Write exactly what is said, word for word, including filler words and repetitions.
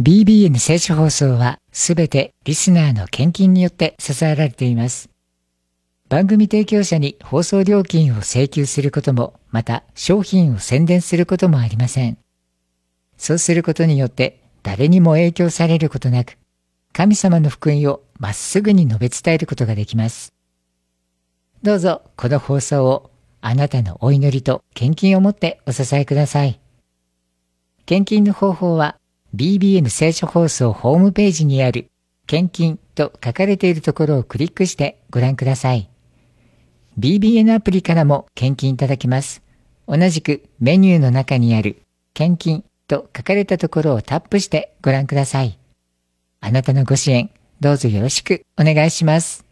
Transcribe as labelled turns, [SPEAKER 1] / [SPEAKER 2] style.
[SPEAKER 1] ビービーエヌ 聖書放送はすべてリスナーの献金によって支えられています。番組提供者に放送料金を請求することも、また商品を宣伝することもありません。そうすることによって誰にも影響されることなく、神様の福音をまっすぐに述べ伝えることができます。どうぞこの放送をあなたのお祈りと献金をもってお支えください。献金の方法は ビービーエヌ 聖書放送ホームページにある献金と書かれているところをクリックしてご覧ください。ビービーエヌ アプリからも献金いただけます。同じくメニューの中にある献金と書かれたところをタップしてご覧ください。あなたのご支援どうぞよろしくお願いします。